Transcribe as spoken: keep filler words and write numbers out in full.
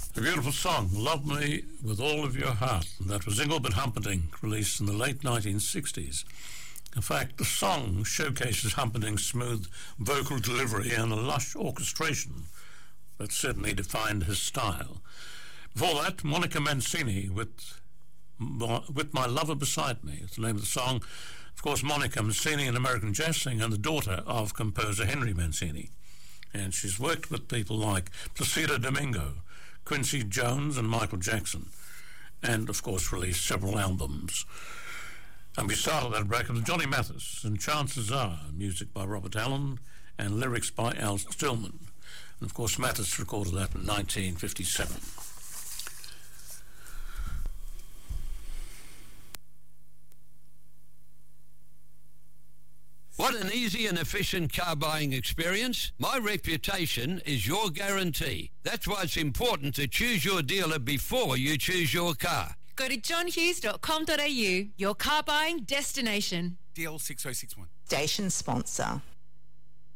A beautiful song, Love Me With All of Your Heart. And that was Engelbert Humperdinck, released in the late nineteen sixties. In fact, the song showcases Humperdinck's smooth vocal delivery and a lush orchestration that certainly defined his style. Before that, Monica Mancini with, with My Lover Beside Me. It's the name of the song. Of course, Monica Mancini, an American jazz singer and the daughter of composer Henry Mancini. And she's worked with people like Placido Domingo, Quincy Jones and Michael Jackson, and of course released several albums. And we started that bracket with Johnny Mathis and Chances Are, music by Robert Allen and lyrics by Al Stillman. And of course Mathis recorded that in nineteen fifty-seven. What an easy and efficient car buying experience. My reputation is your guarantee. That's why it's important to choose your dealer before you choose your car. Go to john hughes dot com dot a u, your car buying destination. D L six oh six one. Station sponsor.